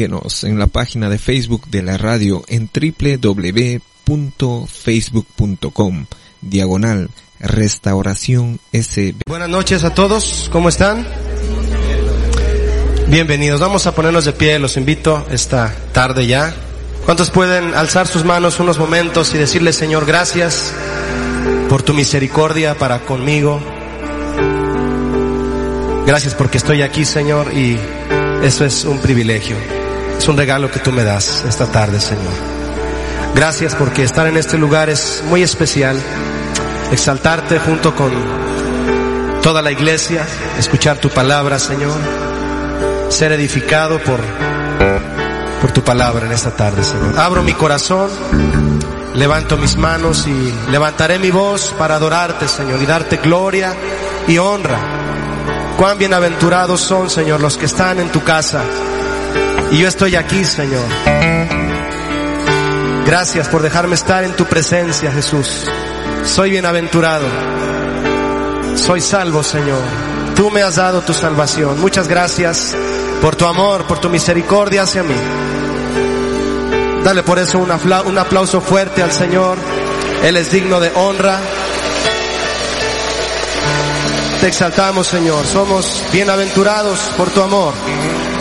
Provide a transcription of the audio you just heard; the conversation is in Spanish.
Síguenos en la página de Facebook de la radio en www.facebook.com/Restauración SB. Buenas noches a todos, ¿cómo están? Bienvenidos, vamos a ponernos de pie, los invito esta tarde ya. ¿Cuántos pueden alzar sus manos unos momentos y decirle: Señor, gracias por tu misericordia para conmigo? Gracias porque estoy aquí, Señor, y eso es un privilegio, es un regalo que tú me das esta tarde, Señor. Gracias porque estar en este lugar es muy especial, exaltarte junto con toda la iglesia, escuchar tu palabra, Señor, ser edificado por tu palabra en esta tarde, Señor. Abro mi corazón, levanto mis manos y levantaré mi voz para adorarte, Señor, y darte gloria y honra. Cuán bienaventurados son, Señor, los que están en tu casa, y yo estoy aquí, Señor. Gracias por dejarme estar en tu presencia, Jesús. Soy bienaventurado, soy salvo, Señor. Tú me has dado tu salvación. Muchas gracias por tu amor, por tu misericordia hacia mí. Dale por eso un aplauso fuerte al Señor. Él es digno de honra. Te exaltamos, Señor. Somos bienaventurados por tu amor.